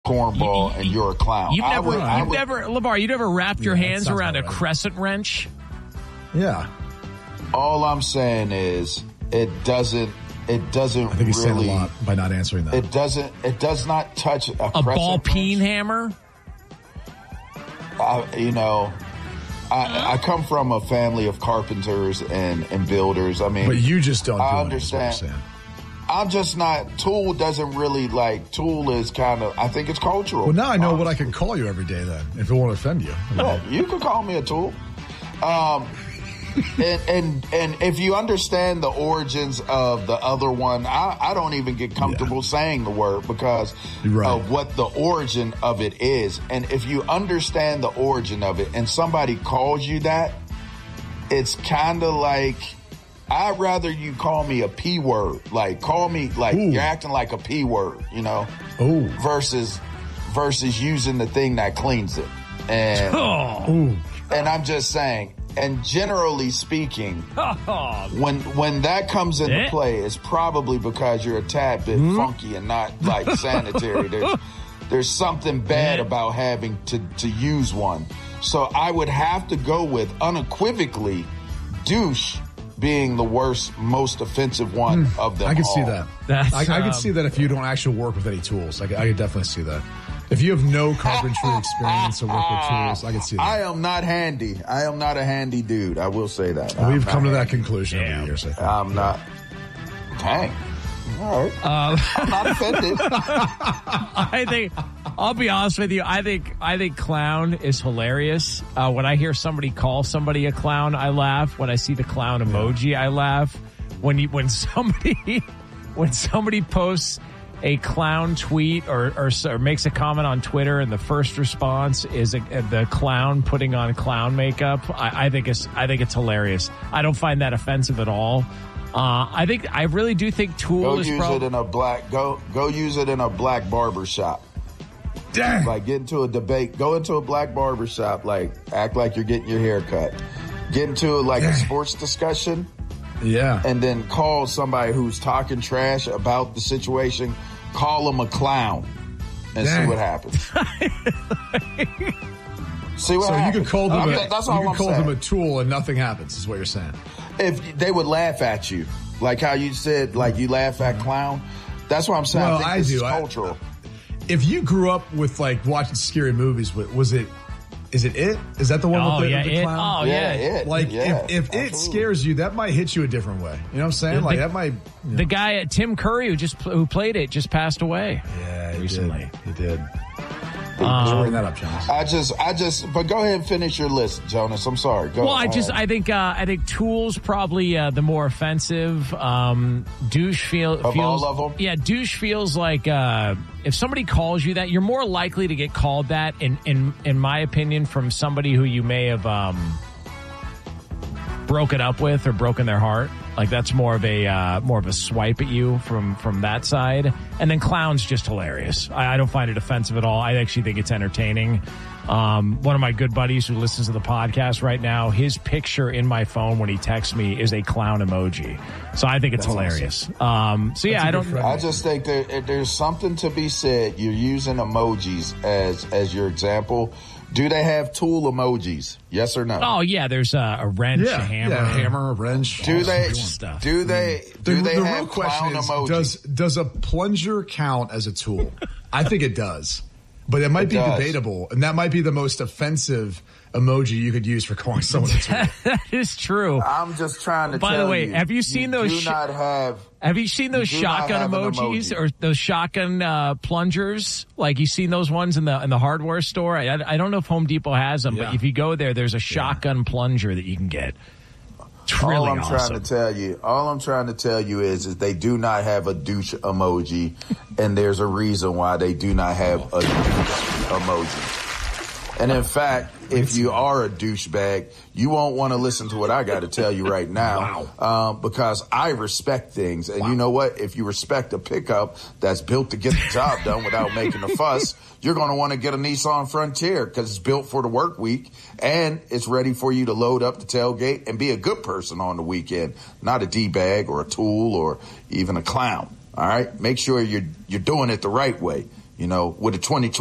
cornball and you're a clown. LeVar, you never wrapped your hands around a crescent wrench? Yeah. All I'm saying is it doesn't I think he's saying a lot by not answering that. It does not touch a ball peen hammer. I come from a family of carpenters and builders. I mean, but you just don't. I understand. I'm just not. Tool doesn't really Tool is kind of. I think it's cultural. Well, now I know what I can call you every day. Then, if it won't offend you, you can call me a tool. And if you understand the origins of the other one, I don't even get comfortable saying the word because of what the origin of it is. And if you understand the origin of it and somebody calls you that, it's kind of like, I'd rather you call me a P word. Like, call me like you're acting like a P word, versus using the thing that cleans it. And I'm just saying, and generally speaking, when that comes into play, it's probably because you're a tad bit funky and not sanitary. There's something bad about having to use one. So I would have to go with unequivocally douche being the worst, most offensive one of them all. I can see that. I can see that if you don't actually work with any tools. I can definitely see that. If you have no carpentry experience or work with tools, I can see that. I am not handy. I am not a handy dude. I will say that. We've come to that conclusion over the years, I think. I'm not. Dang. All right. I'm not offended. I'll be honest with you. I think clown is hilarious. When I hear somebody call somebody a clown, I laugh. When I see the clown emoji, I laugh. When somebody posts a clown tweet or makes a comment on Twitter and the first response is the clown putting on clown makeup, I think it's hilarious. I don't find that offensive at all. I really do think Tool use it in a black barber shop. Dang. Like, get into a debate, go into a black barber shop, act like you're getting your hair cut. Get into a sports discussion. Yeah. And then call somebody who's talking trash about the situation, call them a clown and see what happens. See what happens. You could call them a tool and nothing happens, is what you're saying. If they would laugh at you, like how you said, you laugh at clown. That's what I'm saying. Well, I think this is cultural. If you grew up with watching scary movies, is it It? Is that the one with the clown? Oh, yeah, It. If it scares you, that might hit you a different way. You know what I'm saying? That might... The guy, Tim Curry, who played it, just passed away. Yeah, recently. He did. Bring that up, Jonas. But go ahead and finish your list, Jonas. I'm sorry. I think Tool's probably the more offensive. Douche feels all of them. Yeah, douche feels like if somebody calls you that, you're more likely to get called that. In my opinion, from somebody who you may have broken up with or broken their heart. Like, that's more of a swipe at you from that side. And then clown's just hilarious. I don't find it offensive at all. I actually think it's entertaining. One of my good buddies who listens to the podcast right now, his picture in my phone when he texts me is a clown emoji. So I think it's hilarious. Awesome. I just think there's something to be said. You're using emojis as your example. Do they have tool emojis? Yes or no? Oh yeah, there's a wrench, a hammer, a hammer, a wrench. Do they have real question is, emojis? Does a plunger count as a tool? I think it does, but it might be debatable, and that might be the most offensive emoji you could use for calling someone a tool. That is true. I'm just trying to. By the way, have you seen those? Have you seen those shotgun emojis or those shotgun plungers? Like, you seen those ones in the hardware store? I don't know if Home Depot has them, but if you go there's a shotgun plunger that you can get. All I'm trying to tell you is they do not have a douche emoji, and there's a reason why they do not have a douche emoji. And in fact, if you are a douchebag, you won't want to listen to what I got to tell you right now, because I respect things. And you know what? If you respect a pickup that's built to get the job done without making a fuss, you're going to want to get a Nissan Frontier because it's built for the work week and it's ready for you to load up the tailgate and be a good person on the weekend, not a D-bag or a tool or even a clown. All right? Make sure you're doing it the right way, with a 2020